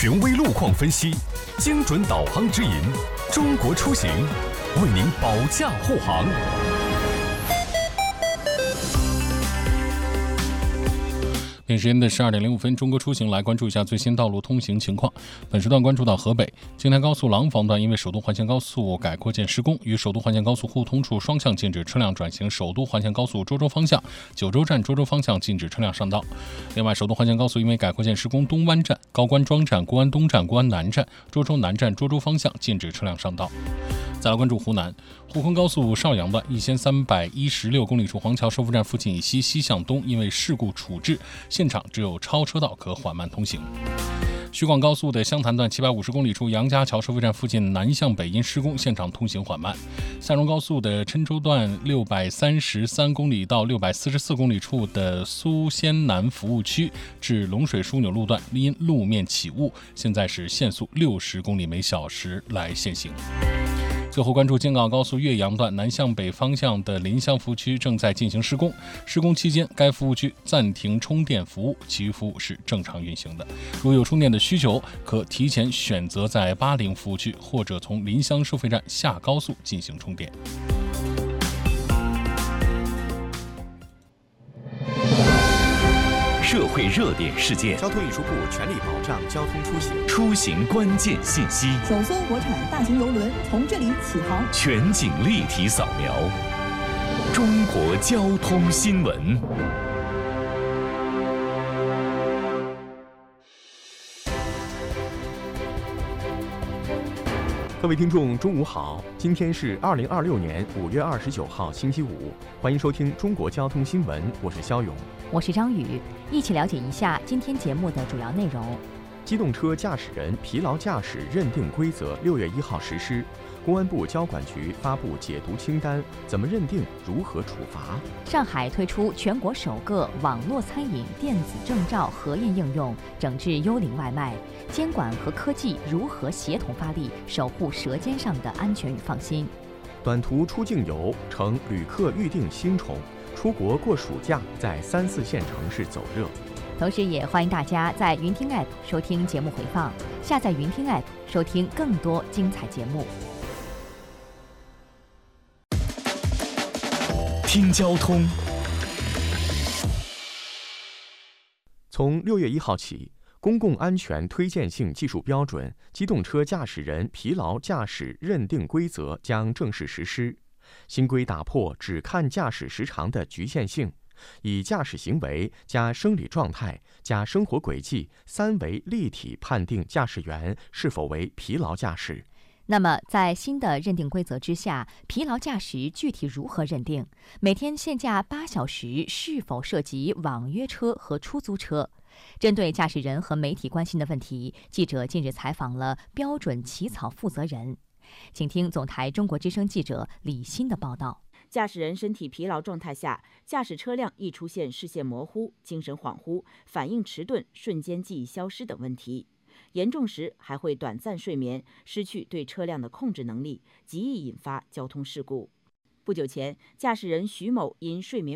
权威路况分析，精准导航指引，中国出行为您保驾护航。 北京时间的12:05，中国出行来关注一下最新道路通行情况。本时段关注到河北京台高速廊坊段，因为首都环线高速改扩建施工，与首都环线高速互通处双向禁止车辆转行首都环线高速涿州方向，九州站涿州方向禁止车辆上道。另外，首都环线高速因为改扩建施工，东湾站、高官庄站、国安东站、国安南站、涿州南站涿州方向禁止车辆上道。再来关注湖南沪昆高速邵阳段1316公里处黄桥收费站附近以西向东，因为事故处置，现场只有超车道可缓慢通行。徐广高速的湘潭段750公里处杨家桥收费站附近南向北因施工，现场通行缓慢。夏荣高速的郴州段633公里到644公里处的苏仙南服务区至龙水枢纽路段因路面起雾，现在是限速60公里每小时来限行。最后关注京港高速岳阳段南向北方向的临湘服务区正在进行施工，施工期间该服务区暂停充电服务，其余服务是正常运行的。如有充电的需求，可提前选择在80服务区或者从临湘收费站下高速进行充电。 社会热点事件， 交通运输部全力保障交通出行， 出行关键信息， 首艘国产大型邮轮从这里起航， 全景立体扫描，中国交通新闻。 各位听众，中午好！今天是2026年5月29号，星期五，欢迎收听中国交通新闻，我是肖勇， 我是张宇，一起了解一下今天节目的主要内容。 机动车驾驶人疲劳驾驶认定规则6月1号实施，公安部交管局发布解读清单，怎么认定，如何处罚？ 上海推出全国首个网络餐饮电子证照核验应用，整治幽灵外卖。监管和科技如何协同发力，守护舌尖上的安全与放心？ 短途出境游成旅客预订新宠，出国过暑假在3、4线城市走热。 同时也欢迎大家在云听 App 收听节目回放，下载云听 App 收听更多精彩节目。 听交通。 从6月1号起，公共安全推荐性技术标准《机动车驾驶人疲劳驾驶认定规则》将正式实施。新规打破只看驾驶时长的局限性，以驾驶行为加生理状态加生活轨迹3维立体判定驾驶员是否为疲劳驾驶。 那么，在新的认定规则之下，疲劳驾驶具体如何认定？每天限驾8小时是否涉及网约车和出租车？针对驾驶人和媒体关心的问题，记者近日采访了标准起草负责人，请听总台中国之声记者李欣的报道。 驾驶人身体疲劳状态下，驾驶车辆易出现视线模糊、精神恍惚、反应迟钝、瞬间记忆消失等问题。严重时还会短暂睡眠，失去对车辆的控制能力，极易引发交通事故。不久前，驾驶人徐某因睡眠